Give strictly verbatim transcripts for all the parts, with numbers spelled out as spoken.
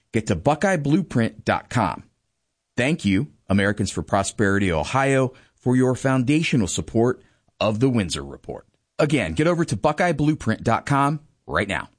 Get to Buckeye Blueprint dot com. Thank you, Americans for Prosperity Ohio, for your foundational support of the Windsor Report. Again, get over to Buckeye Blueprint dot com right now.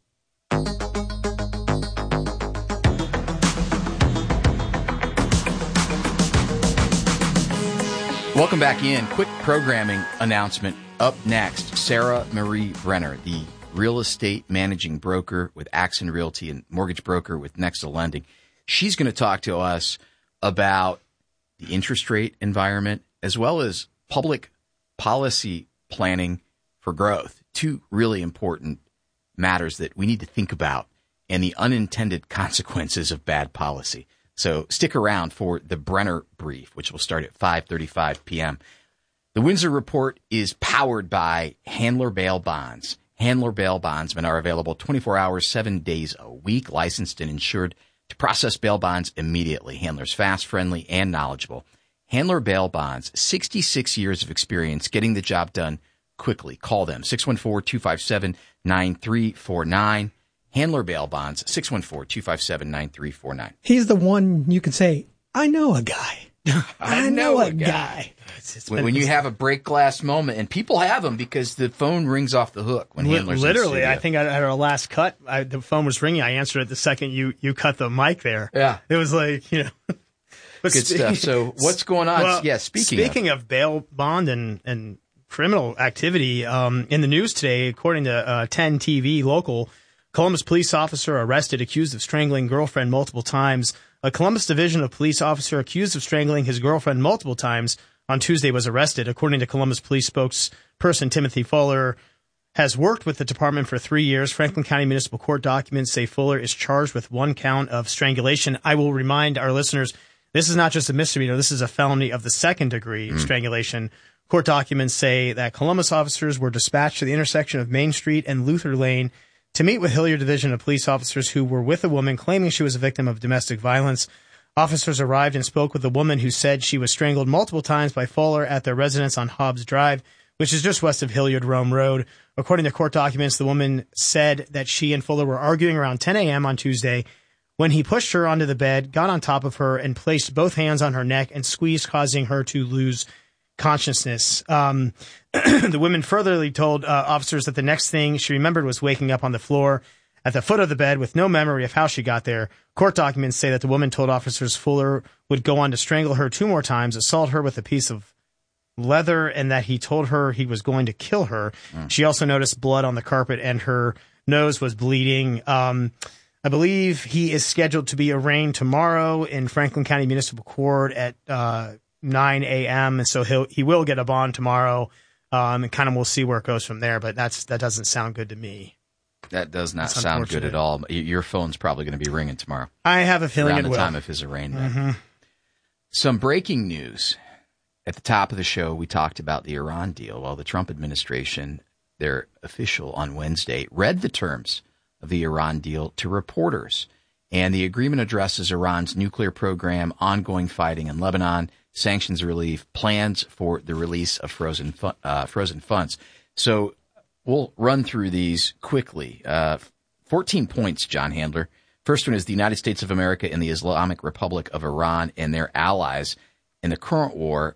Welcome back in. Quick programming announcement. Up next, Sarah Marie Brenner, the real estate managing broker with Axon Realty and mortgage broker with Nexa Lending. She's going to talk to us about the interest rate environment as well as public policy planning for growth. Two really important matters that we need to think about and the unintended consequences of bad policy. So stick around for the Brenner Brief, which will start at five thirty-five p.m. The Windsor Report is powered by Handler Bail Bonds. Handler Bail Bondsmen are available twenty-four hours, seven days a week, licensed and insured to process bail bonds immediately. Handler's fast, friendly, and knowledgeable. Handler Bail Bonds, sixty-six years of experience getting the job done quickly. Call them, six one four, two five seven, nine three four nine. Handler Bail Bonds, six one four, two five seven, nine three four nine. He's the one you can say, I know a guy. I, I know, know a a guy. guy. It's, it's when, when you have a break glass moment, and people have them because the phone rings off the hook when Handler's Literally, in the I think at our last cut, I, the phone was ringing. I answered it the second you, you cut the mic there. Yeah. It was like, you know. But Good stuff. So what's going on? Well, yeah, speaking, speaking of, of bail bond and, and criminal activity, um, in the news today, according to uh, ten T V local, Columbus police officer arrested accused of strangling girlfriend multiple times. A Columbus Division of Police officer accused of strangling his girlfriend multiple times on Tuesday was arrested. According to Columbus Police spokesperson Timothy Fuller, has worked with the department for three years. Franklin County Municipal Court documents say Fuller is charged with one count of strangulation. I will remind our listeners, this is not just a misdemeanor. This is a felony of the second degree mm. strangulation. Court documents say that Columbus officers were dispatched to the intersection of Main Street and Luther Lane to meet with Hilliard Division of Police officers who were with a woman claiming she was a victim of domestic violence. Officers arrived and spoke with a woman who said she was strangled multiple times by Fuller at their residence on Hobbs Drive, which is just west of Hilliard Rome Road. According to court documents, the woman said that she and Fuller were arguing around ten a.m. on Tuesday when he pushed her onto the bed, got on top of her, and placed both hands on her neck and squeezed, causing her to lose consciousness. Um, the woman furtherly told uh, officers that the next thing she remembered was waking up on the floor at the foot of the bed with no memory of how she got there. Court documents say that the woman told officers Fuller would go on to strangle her two more times, assault her with a piece of leather, and that he told her he was going to kill her. Mm. She also noticed blood on the carpet and her nose was bleeding. Um, I believe he is scheduled to be arraigned tomorrow in Franklin County Municipal Court at uh, nine a.m. And so he'll, he will get a bond tomorrow. Um, and kind of we'll see where it goes from there. But that's that doesn't sound good to me. That does not that's sound good at all. Your phone's probably going to be ringing tomorrow. I have a feeling around it the will. time of his arraignment. Mm-hmm. Some breaking news. At the top of the show, we talked about the Iran deal. Well, the Trump administration, their official on Wednesday, read the terms of the Iran deal to reporters. And the agreement addresses Iran's nuclear program, ongoing fighting in Lebanon, sanctions relief, plans for the release of frozen fu- uh, frozen funds. So we'll run through these quickly. Uh, fourteen points, John Handler. First one is the United States of America and the Islamic Republic of Iran and their allies in the current war,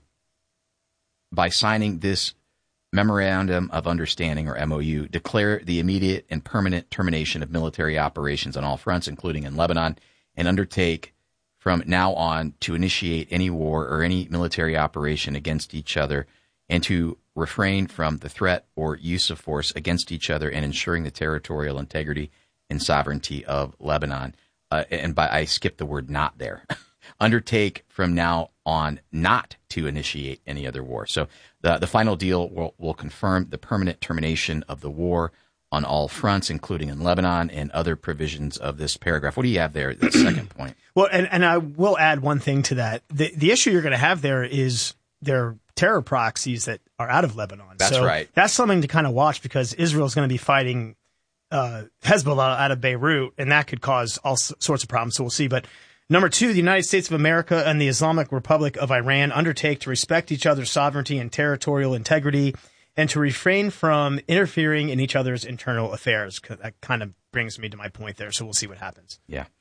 by signing this Memorandum of Understanding, or M O U, declare the immediate and permanent termination of military operations on all fronts, including in Lebanon, and undertake from now on to initiate any war or any military operation against each other, and to refrain from the threat or use of force against each other, and ensuring the territorial integrity and sovereignty of Lebanon. Uh, and by I skipped the word "not" there. Undertake from now on not to initiate any other war. So the the final deal will, will confirm the permanent termination of the war on all fronts, including in Lebanon, and other provisions of this paragraph. What do you have there, the second point? Well, and, and I will add one thing to that. The, the issue you're going to have there is their terror proxies that are out of Lebanon. That's so right. That's something to kind of watch, because Israel is going to be fighting uh, Hezbollah out of Beirut, and that could cause all sorts of problems. So we'll see. But number two, the United States of America and the Islamic Republic of Iran undertake to respect each other's sovereignty and territorial integrity, and to refrain from interfering in each other's internal affairs. That kind of brings me to my point there, so we'll see what happens. Yeah.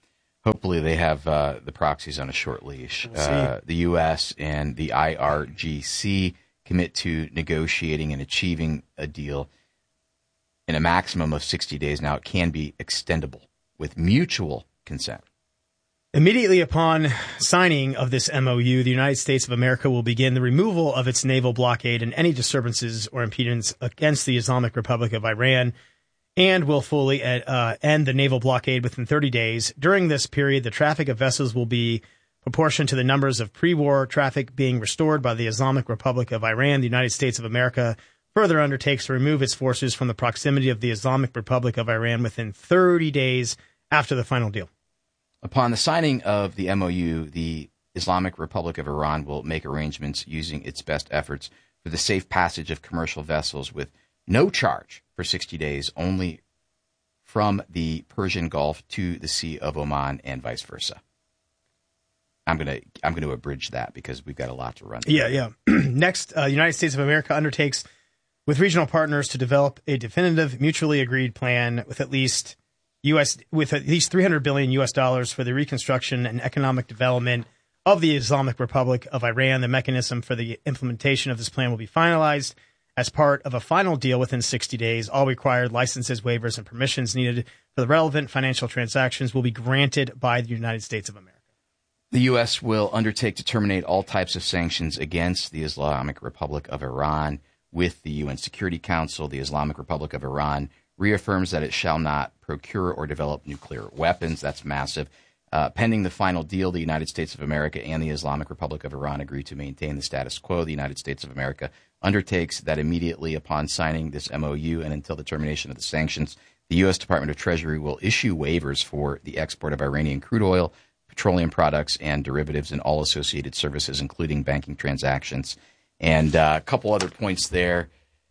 hopefully they have uh, the proxies on a short leash. We'll uh, the U S and the I R G C commit to negotiating and achieving a deal in a maximum of sixty days. Now, it can be extendable with mutual consent. Immediately upon signing of this M O U, the United States of America will begin the removal of its naval blockade and any disturbances or impedance against the Islamic Republic of Iran, and will fully uh, end the naval blockade within thirty days. During this period, the traffic of vessels will be proportioned to the numbers of pre-war traffic being restored by the Islamic Republic of Iran. The United States of America further undertakes to remove its forces from the proximity of the Islamic Republic of Iran within thirty days after the final deal. Upon the signing of the M O U, the Islamic Republic of Iran will make arrangements using its best efforts for the safe passage of commercial vessels with no charge for sixty days, only from the Persian Gulf to the Sea of Oman and vice versa. I'm gonna I'm gonna abridge that because we've got a lot to run through. Yeah, yeah. Next, uh, the United States of America undertakes with regional partners to develop a definitive, mutually agreed plan with at least U S with at least three hundred billion U S dollars for the reconstruction and economic development of the Islamic Republic of Iran. The mechanism for the implementation of this plan will be finalized as part of a final deal within sixty days. All required licenses, waivers, and permissions needed for the relevant financial transactions will be granted by the United States of America. The U S will undertake to terminate all types of sanctions against the Islamic Republic of Iran with the U N Security Council. The Islamic Republic of Iran reaffirms that it shall not procure or develop nuclear weapons. That's massive. Uh, pending the final deal, the United States of America and the Islamic Republic of Iran agree to maintain the status quo. The United States of America undertakes that immediately upon signing this M O U and until the termination of the sanctions, the U S Department of Treasury will issue waivers for the export of Iranian crude oil, petroleum products, and derivatives and all associated services, including banking transactions. And uh, a couple other points there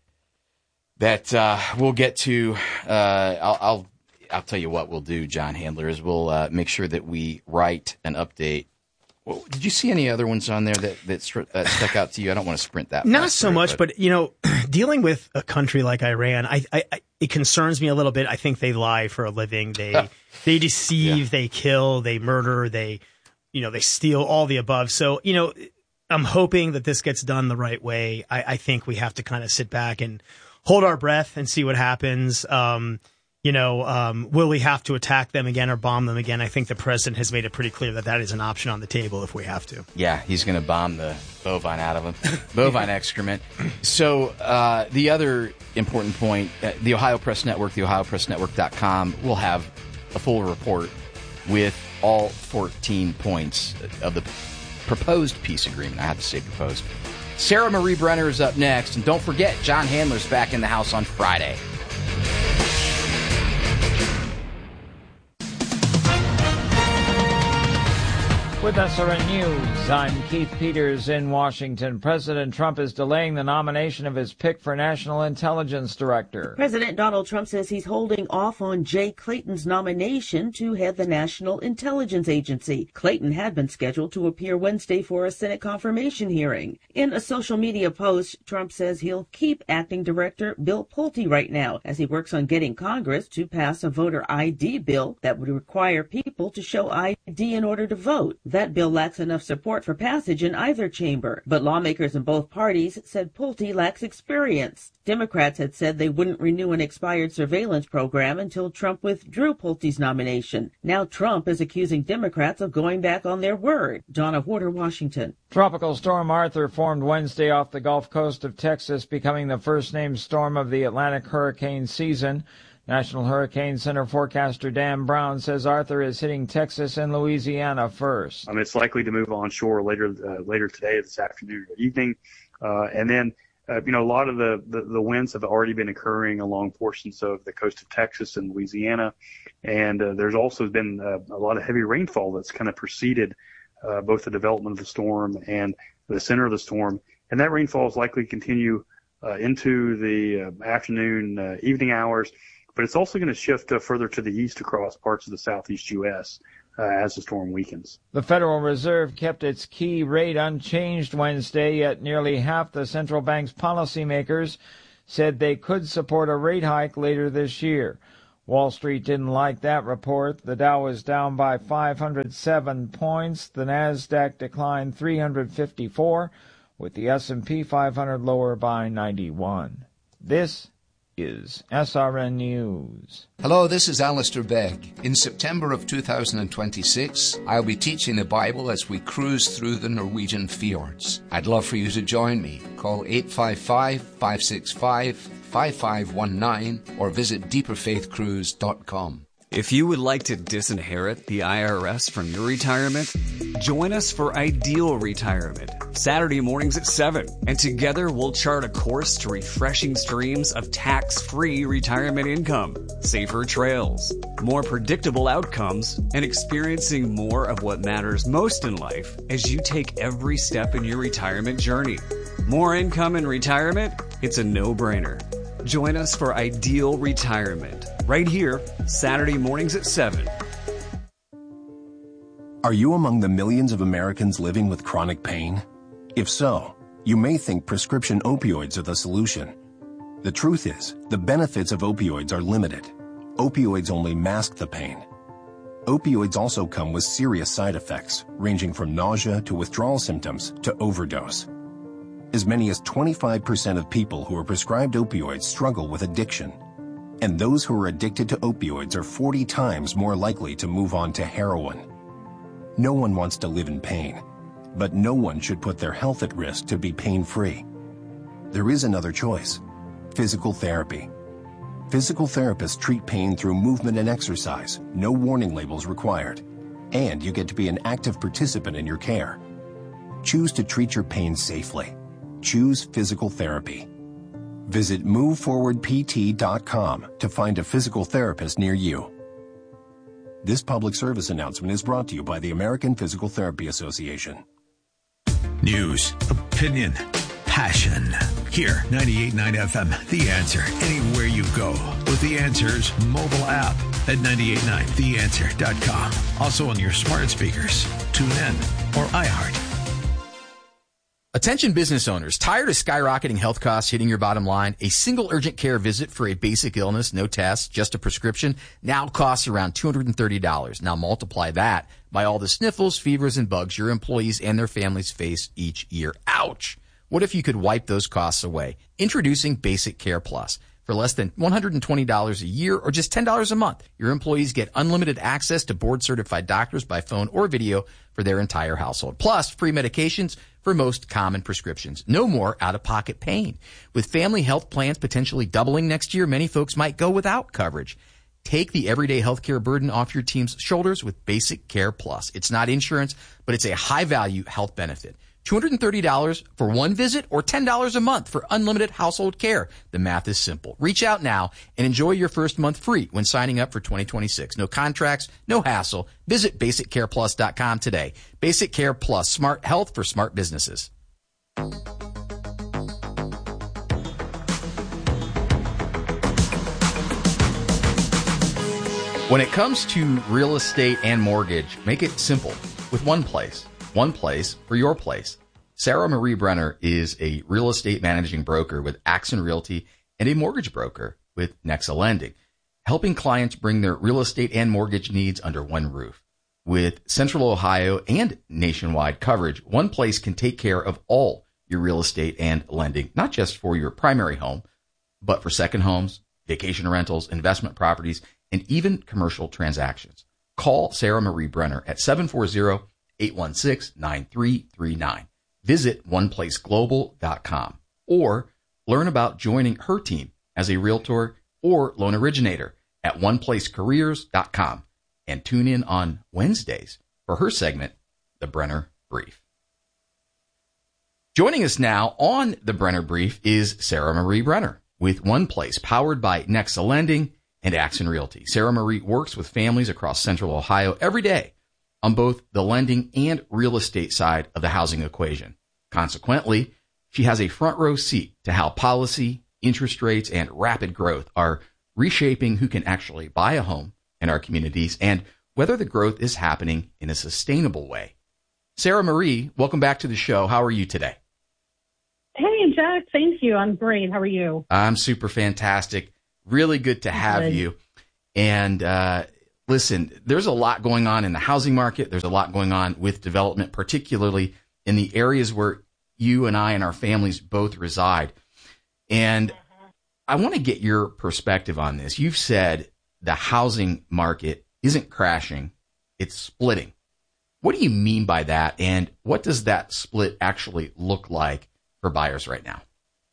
that uh, we'll get to. Uh, I'll, I'll I'll tell you what we'll do, John Handler, is we'll uh, make sure that we write an update. Well, did you see any other ones on there that that stru- uh, stuck out to you? I don't want to sprint that. Not so through, much, but, but you know, dealing with a country like Iran, I, I, I it concerns me a little bit. I think they lie for a living. They they deceive, yeah. They kill, they murder, they you know they steal, all the above. So you know, I'm hoping that this gets done the right way. I, I think we have to kind of sit back and hold our breath and see what happens. Um, you know, um, will we have to attack them again or bomb them again? I think the president has made it pretty clear that that is an option on the table if we have to. Yeah, he's going to bomb the bovine out of them, bovine excrement. So uh, the other important point, uh, the Ohio Press Network, the ohio press network dot com, will have a full report with all fourteen points of the proposed peace agreement. I have to say proposed. Sarah Marie Brenner is up next. And don't forget, John Handler's back in the house on Friday. With S R N News, I'm Keith Peters in Washington. President Trump is delaying the nomination of his pick for National Intelligence Director. President Donald Trump says he's holding off on Jay Clayton's nomination to head the National Intelligence Agency. Clayton had been scheduled to appear Wednesday for a Senate confirmation hearing. In a social media post, Trump says he'll keep acting director Bill Pulte right now as he works on getting Congress to pass a voter I D bill that would require people to show I D in order to vote. That bill lacks enough support for passage in either chamber, but lawmakers in both parties said Pulte lacks experience. Democrats had said they wouldn't renew an expired surveillance program until Trump withdrew Pulte's nomination. Now Trump is accusing Democrats of going back on their word. Donna Warder, Washington. Tropical Storm Arthur formed Wednesday off the Gulf Coast of Texas, becoming the first named storm of the Atlantic hurricane season. National Hurricane Center forecaster Dan Brown says Arthur is hitting Texas and Louisiana first. Um, it's likely to move onshore later uh, later today, this afternoon or evening. Uh, and then, uh, you know, a lot of the, the, the winds have already been occurring along portions of the coast of Texas and Louisiana. And uh, there's also been uh, a lot of heavy rainfall that's kind of preceded uh, both the development of the storm and the center of the storm. And that rainfall is likely to continue uh, into the uh, afternoon, uh, evening hours. But it's also going to shift uh, further to the east across parts of the southeast U S uh, as the storm weakens. The Federal Reserve kept its key rate unchanged Wednesday, yet nearly half the central bank's policymakers said they could support a rate hike later this year. Wall Street didn't like that report. The Dow was down by five hundred seven points. The Nasdaq declined three hundred fifty-four, with the S and P five hundred lower by ninety-one. This is S R N News. Hello, this is Alistair Begg. In September of two thousand twenty-six, I'll be teaching the Bible as we cruise through the Norwegian fjords. I'd love for you to join me. Call eight five five, five six five, five five one nine or visit deeper faith cruise dot com. If you would like to disinherit the I R S from your retirement, join us for Ideal Retirement, Saturday mornings at seven. And together we'll chart a course to refreshing streams of tax-free retirement income, safer trails, more predictable outcomes, and experiencing more of what matters most in life as you take every step in your retirement journey. More income in retirement? It's a no-brainer. Join us for Ideal Retirement, right here, Saturday mornings at seven. Are you among the millions of Americans living with chronic pain? If so, you may think prescription opioids are the solution. The truth is, the benefits of opioids are limited. Opioids only mask the pain. Opioids also come with serious side effects, ranging from nausea to withdrawal symptoms to overdose. As many as twenty-five percent of people who are prescribed opioids struggle with addiction. And those who are addicted to opioids are forty times more likely to move on to heroin. No one wants to live in pain, but no one should put their health at risk to be pain-free. There is another choice: physical therapy. Physical therapists treat pain through movement and exercise, no warning labels required, and you get to be an active participant in your care. Choose to treat your pain safely. Choose physical therapy. Visit move forward p t dot com to find a physical therapist near you. This public service announcement is brought to you by the American Physical Therapy Association. News, opinion, passion. Here, ninety-eight point nine F M, The Answer. Anywhere you go with The Answer's mobile app at ninety-eight point nine the answer dot com. Also on your smart speakers, TuneIn, or iHeart. Attention business owners, tired of skyrocketing health costs hitting your bottom line? A single urgent care visit for a basic illness, no tests, just a prescription, now costs around two hundred thirty dollars. Now multiply that by all the sniffles, fevers, and bugs your employees and their families face each year. Ouch! What if you could wipe those costs away? Introducing Basic Care Plus. For less than one hundred twenty dollars a year or just ten dollars a month, your employees get unlimited access to board-certified doctors by phone or video for their entire household. Plus, free medications for most common prescriptions. No more out-of-pocket pain. With family health plans potentially doubling next year, many folks might go without coverage. Take the everyday healthcare burden off your team's shoulders with Basic Care Plus. It's not insurance, but it's a high-value health benefit. two hundred thirty dollars for one visit or ten dollars a month for unlimited household care. The math is simple. Reach out now and enjoy your first month free when signing up for twenty twenty-six. No contracts, no hassle. Visit basic care plus dot com today. Basic Care Plus, smart health for smart businesses. When it comes to real estate and mortgage, make it simple with one place. One place for your place. Sarah Marie Brenner is a real estate managing broker with Axon Realty and a mortgage broker with Nexa Lending, helping clients bring their real estate and mortgage needs under one roof. With Central Ohio and nationwide coverage, one place can take care of all your real estate and lending, not just for your primary home, but for second homes, vacation rentals, investment properties, and even commercial transactions. Call Sarah Marie Brenner at seven four zero, eight one six, nine three three nine. Visit one place global dot com or learn about joining her team as a realtor or loan originator at one place careers dot com and tune in on Wednesdays for her segment, The Brenner Brief. Joining us now on The Brenner Brief is Sarah Marie Brenner with One Place, powered by Nexa Lending and Axon Realty. Sarah Marie works with families across Central Ohio every day on both the lending and real estate side of the housing equation. Consequently, she has a front row seat to how policy, interest rates, and rapid growth are reshaping who can actually buy a home in our communities and whether the growth is happening in a sustainable way. Sarah Marie, welcome back to the show. How are you today? Hey, Jack. Thank you. I'm great. How are you? I'm super fantastic. Really good to have good. you. And uh, listen, there's a lot going on in the housing market. There's a lot going on with development, particularly in the areas where you and I and our families both reside. And I want to get your perspective on this. You've said the housing market isn't crashing, it's splitting. What do you mean by that? And what does that split actually look like for buyers right now?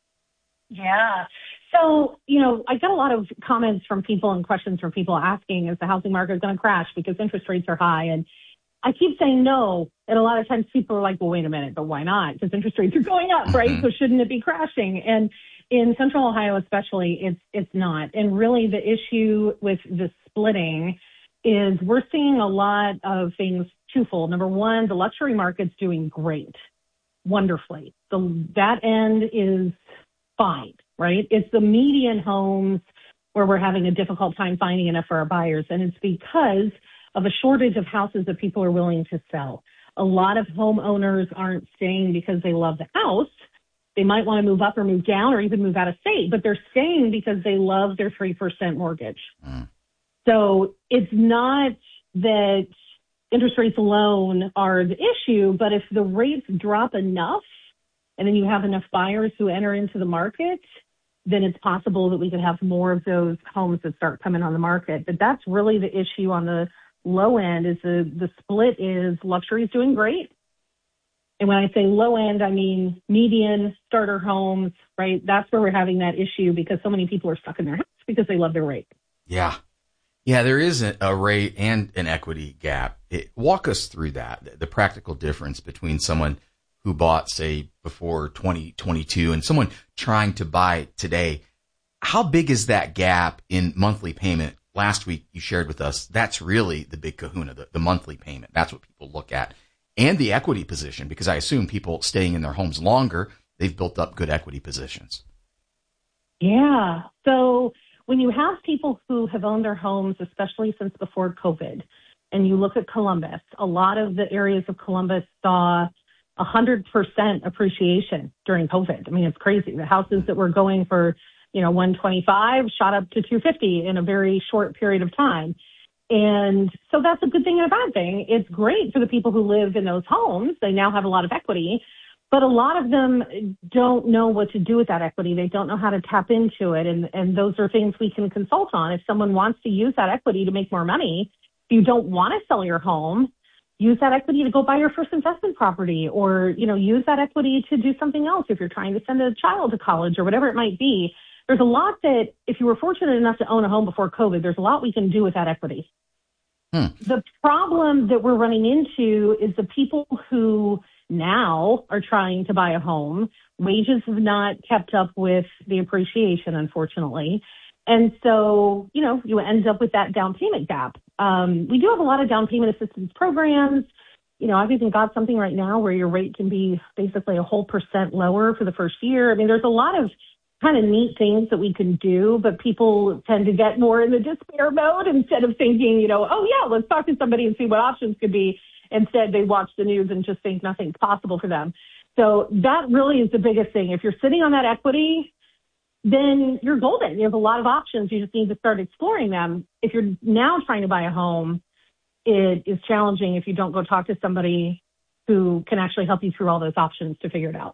Yeah. So, you know, I get a lot of comments from people and questions from people asking, is the housing market going to crash because interest rates are high? And I keep saying no. And a lot of times people are like, well, wait a minute, but why not? Because interest rates are going up, right? Mm-hmm. So shouldn't it be crashing? And in Central Ohio especially, it's it's not. And really the issue with the splitting is we're seeing a lot of things twofold. Number one, the luxury market's doing great, wonderfully. The, that end is fine, right? It's the median homes where we're having a difficult time finding enough for our buyers. And it's because of a shortage of houses that people are willing to sell. A lot of homeowners aren't staying because they love the house. They might want to move up or move down or even move out of state, but they're staying because they love their three percent mortgage. Mm. So it's not that interest rates alone are the issue, but if the rates drop enough and then you have enough buyers who enter into the market, then it's possible that we could have more of those homes that start coming on the market. But that's really the issue on the low end is the, the split is luxury is doing great. And when I say low end, I mean median starter homes, right? That's where we're having that issue because so many people are stuck in their house because they love their rate. Yeah. Yeah, there is a rate and an equity gap. It, walk us through that, the practical difference between someone who bought, say, before twenty twenty-two and someone trying to buy today. How big is that gap in monthly payment? Last week you shared with us that's really the big kahuna, the, the monthly payment. That's what people look at. And the equity position, because I assume people staying in their homes longer, they've built up good equity positions. Yeah. So when you have people who have owned their homes, especially since before COVID, and you look at Columbus, a lot of the areas of Columbus saw one hundred percent appreciation during COVID. I mean, it's crazy. The houses that were going for, you know, one twenty-five shot up to two fifty in a very short period of time. And so that's a good thing and a bad thing. It's great for the people who live in those homes. They now have a lot of equity, but a lot of them don't know what to do with that equity. They don't know how to tap into it. And, and those are things we can consult on. If someone wants to use that equity to make more money, if you don't want to sell your home, use that equity to go buy your first investment property or, you know, use that equity to do something else. If you're trying to send a child to college or whatever it might be, there's a lot that if you were fortunate enough to own a home before COVID, there's a lot we can do with that equity. Hmm. The problem that we're running into is the people who now are trying to buy a home. Wages have not kept up with the appreciation, unfortunately. And so, you know, you end up with that down payment gap. Um, we do have a lot of down payment assistance programs. You know, I've even got something right now where your rate can be basically a whole percent lower for the first year. I mean, there's a lot of kind of neat things that we can do, but people tend to get more in the despair mode instead of thinking, you know, oh yeah, let's talk to somebody and see what options could be. Instead, they watch the news and just think nothing's possible for them. So that really is the biggest thing. If you're sitting on that equity, then you're golden. You have a lot of options. You just need to start exploring them. If you're now trying to buy a home, it is challenging if you don't go talk to somebody who can actually help you through all those options to figure it out.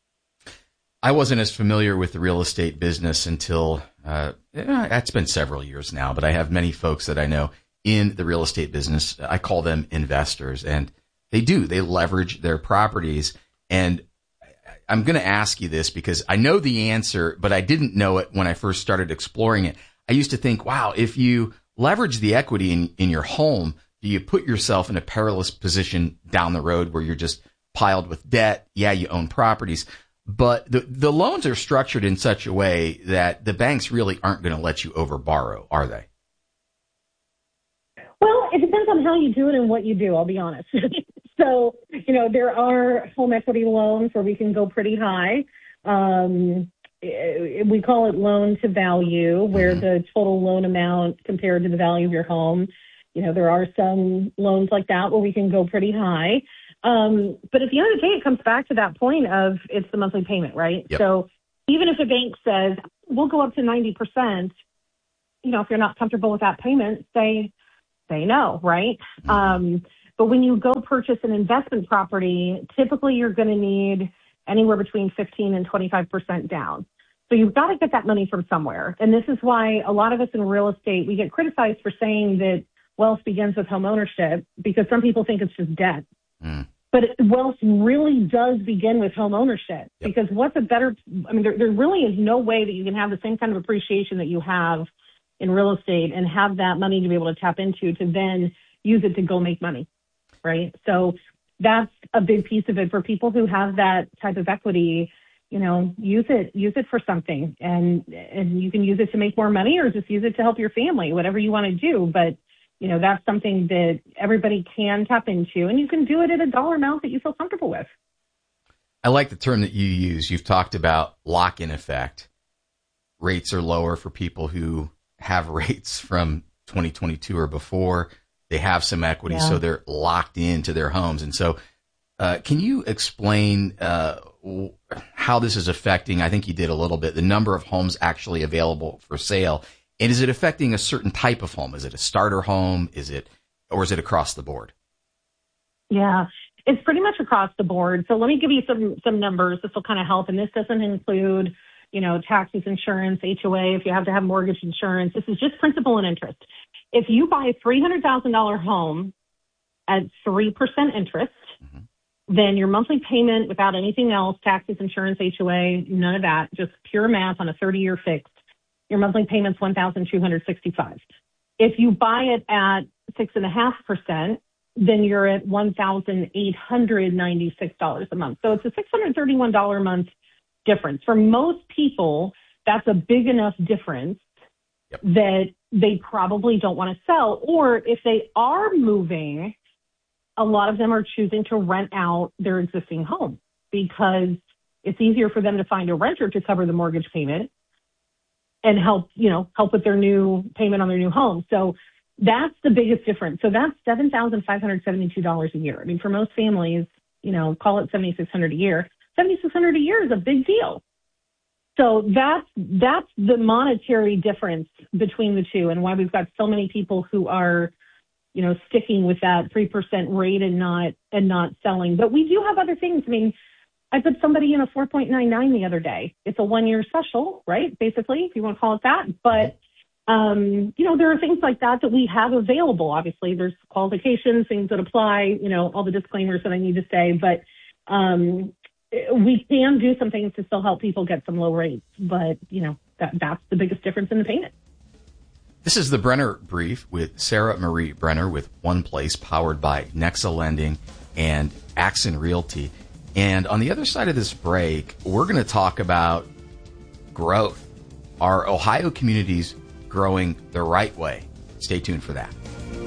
I wasn't as familiar with the real estate business until, uh, it's been several years now, but I have many folks that I know in the real estate business. I call them investors, and they do. They leverage their properties. And I'm going to ask you this because I know the answer, but I didn't know it when I first started exploring it. I used to think, wow, if you leverage the equity in, in your home, do you put yourself in a perilous position down the road where you're just piled with debt? Yeah, you own properties. But the, the loans are structured in such a way that the banks really aren't going to let you overborrow, are they? Well, it depends on how you do it and what you do, I'll be honest. So, you know, there are home equity loans where we can go pretty high. Um, we call it loan to value, where mm-hmm. the total loan amount compared to the value of your home. You know, there are some loans like that where we can go pretty high. Um, but at the end of the day, it comes back to that point of it's the monthly payment, right? Yep. So even if a bank says, we'll go up to ninety percent, you know, if you're not comfortable with that payment, say, say no, right? Um, but when you go purchase an investment property, typically you're going to need anywhere between fifteen and twenty-five percent down. So you've got to get that money from somewhere. And this is why a lot of us in real estate, we get criticized for saying that wealth begins with home ownership, because some people think it's just debt. Mm. But wealth really does begin with home ownership. Yep. Because what's a better, I mean, there, there really is no way that you can have the same kind of appreciation that you have in real estate and have that money to be able to tap into to then use it to go make money, right? So that's a big piece of it for people who have that type of equity. You know, use it, use it for something, and and you can use it to make more money or just use it to help your family, whatever you want to do. But, you know, that's something that everybody can tap into, and you can do it at a dollar amount that you feel comfortable with. I like the term that you use. You've talked about lock-in effect. Rates are lower for people who have rates from twenty twenty-two or before. They have some equity, yeah. So they're locked into their homes. And so uh, can you explain uh, how this is affecting, I think you did a little bit, the number of homes actually available for sale? And is it affecting a certain type of home? Is it a starter home? Is it, or is it across the board? Yeah, it's pretty much across the board. So let me give you some, some numbers. This will kind of help. And this doesn't include, you know, taxes, insurance, H O A, if you have to have mortgage insurance. This is just principal and interest. If you buy a three hundred thousand dollars home at three percent interest, mm-hmm. then your monthly payment without anything else, taxes, insurance, H O A, none of that, just pure math on a thirty-year fixed, your monthly payment's one thousand two hundred sixty-five dollars. If you buy it at six point five percent, then you're at one thousand eight hundred ninety-six dollars a month. So it's a six hundred thirty-one dollars a month difference. For most people, that's a big enough difference yep. that they probably don't want to sell. Or if they are moving, a lot of them are choosing to rent out their existing home because it's easier for them to find a renter to cover the mortgage payment and help, you know, help with their new payment on their new home. So that's the biggest difference. So that's seven thousand five hundred seventy-two dollars a year. I mean, for most families, you know, call it seven thousand six hundred dollars a year. seven thousand six hundred dollars a year is a big deal. So that's, that's the monetary difference between the two, and why we've got so many people who are, you know, sticking with that three percent rate and not, and not selling. But we do have other things. I mean, I put somebody in a four point nine nine the other day. It's a one-year special, right? Basically, if you want to call it that. But, um, you know, there are things like that that we have available. Obviously, there's qualifications, things that apply, you know, all the disclaimers that I need to say. But um, we can do some things to still help people get some low rates. But, you know, that that's the biggest difference in the payment. This is the Brenner Brief with Sarah Marie Brenner with One Place, powered by Nexa Lending and Axon Realty. And on the other side of this break, we're going to talk about growth. Are Ohio communities growing the right way? Stay tuned for that.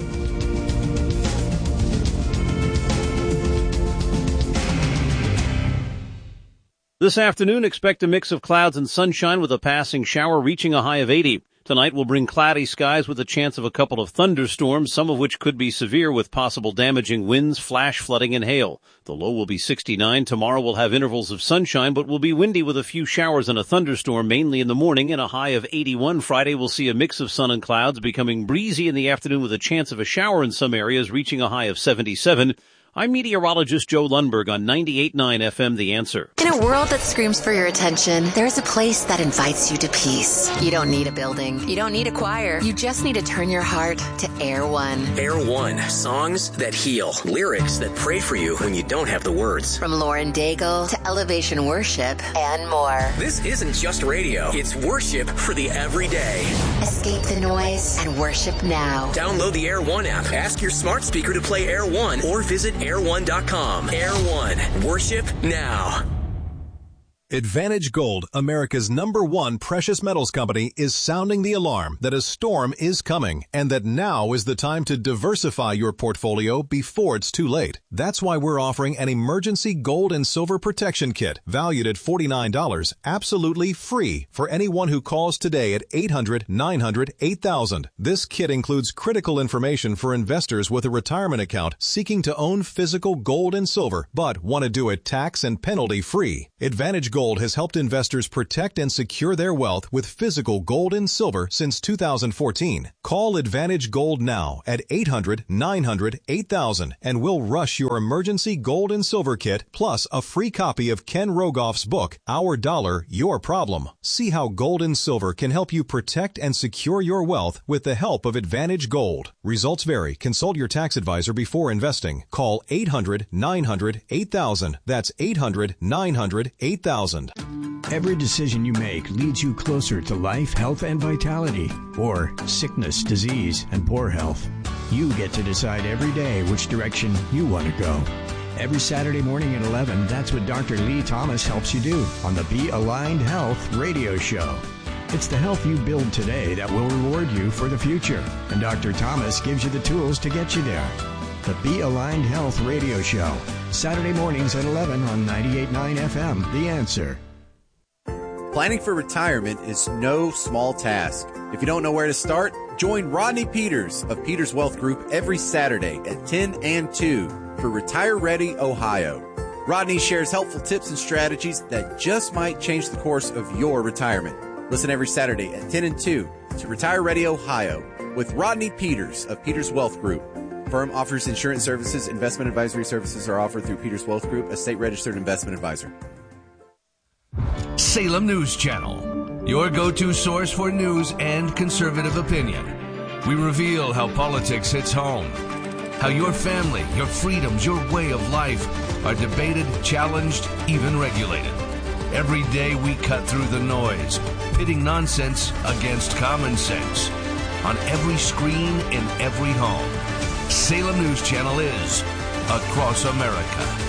This afternoon, expect a mix of clouds and sunshine with a passing shower reaching a high of eighty. Tonight will bring cloudy skies with a chance of a couple of thunderstorms, some of which could be severe with possible damaging winds, flash flooding, and hail. The low will be sixty-nine. Tomorrow will have intervals of sunshine, but will be windy with a few showers and a thunderstorm, mainly in the morning, and a high of eighty-one. Friday will see a mix of sun and clouds, becoming breezy in the afternoon with a chance of a shower in some areas, reaching a high of seventy-seven. I'm meteorologist Joe Lundberg on ninety-eight point nine F M, The Answer. In a world that screams for your attention, there's a place that invites you to peace. You don't need a building. You don't need a choir. You just need to turn your heart to Air One. Air One. Songs that heal. Lyrics that pray for you when you don't have the words. From Lauren Daigle to Elevation Worship and more. This isn't just radio. It's worship for the everyday. Escape the noise and worship now. Download the Air One app. Ask your smart speaker to play Air One or visit air one dot com. Air One. Worship now. Advantage Gold, America's number one precious metals company, is sounding the alarm that a storm is coming and that now is the time to diversify your portfolio before it's too late. That's why we're offering an emergency gold and silver protection kit valued at forty-nine dollars, absolutely free for anyone who calls today at eight hundred, nine hundred, eight thousand. This kit includes critical information for investors with a retirement account seeking to own physical gold and silver but want to do it tax and penalty free. Advantage Gold Gold has helped investors protect and secure their wealth with physical gold and silver since two thousand fourteen. Call Advantage Gold now at eight hundred, nine hundred, eight thousand and we'll rush your emergency gold and silver kit plus a free copy of Ken Rogoff's book, Our Dollar, Your Problem. See how gold and silver can help you protect and secure your wealth with the help of Advantage Gold. Results vary. Consult your tax advisor before investing. Call eight hundred, nine hundred, eight thousand. That's eight hundred, nine hundred, eight thousand. Every decision you make leads you closer to life, health, and vitality, or sickness, disease, and poor health. You get to decide every day which direction you want to go. Every Saturday morning at eleven, that's what Doctor Lee Thomas helps you do on the Be Aligned Health radio show. It's the health you build today that will reward you for the future, and Doctor Thomas gives you the tools to get you there. The Be Aligned Health radio show, Saturday mornings at eleven on ninety-eight point nine F M, The Answer. Planning for retirement is no small task. If you don't know where to start, join Rodney Peters of Peters Wealth Group every Saturday at ten and two for Retire Ready Ohio. Rodney shares helpful tips and strategies that just might change the course of your retirement. Listen every Saturday at ten and two to Retire Ready Ohio with Rodney Peters of Peters Wealth Group. Firm offers insurance services. Investment advisory services are offered through Peters Wealth Group, a state-registered investment advisor. Salem News Channel, your go-to source for news and conservative opinion. We reveal how politics hits home, how your family, your freedoms, your way of life are debated, challenged, even regulated. Every day we cut through the noise, pitting nonsense against common sense. On every screen, in every home, Salem News Channel is across America.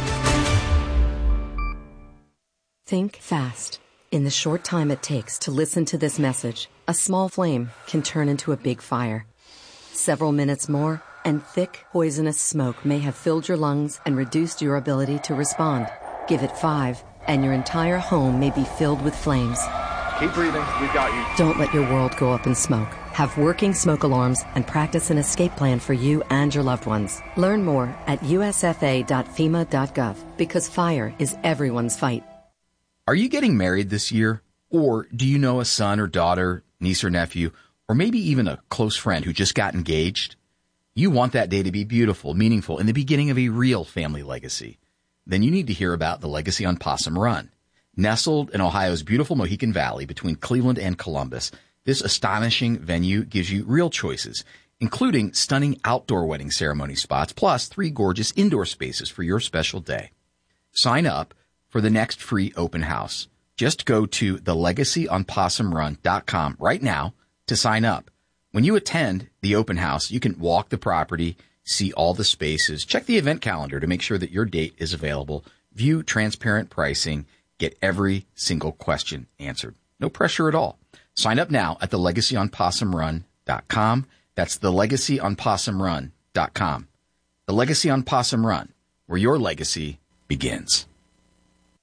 Think fast. In the short time it takes to listen to this message, a small flame can turn into a big fire. Several minutes more, and thick, poisonous smoke may have filled your lungs and reduced your ability to respond. Give it five, and your entire home may be filled with flames. Keep breathing. We've got you. Don't let your world go up in smoke. Have working smoke alarms and practice an escape plan for you and your loved ones. Learn more at U S F A dot FEMA dot gov because fire is everyone's fight. Are you getting married this year? Or do you know a son or daughter, niece or nephew, or maybe even a close friend who just got engaged? You want that day to be beautiful, meaningful, and the beginning of a real family legacy. Then you need to hear about the Legacy on Possum Run. Nestled in Ohio's beautiful Mohican Valley between Cleveland and Columbus, this astonishing venue gives you real choices, including stunning outdoor wedding ceremony spots, plus three gorgeous indoor spaces for your special day. Sign up for the next free open house. Just go to the legacy on possum run dot com right now to sign up. When you attend the open house, you can walk the property, see all the spaces, check the event calendar to make sure that your date is available, view transparent pricing, get every single question answered. No pressure at all. Sign up now at the legacy on possum run dot com. That's the legacy on possum run dot com. The Legacy on Possum Run, where your legacy begins.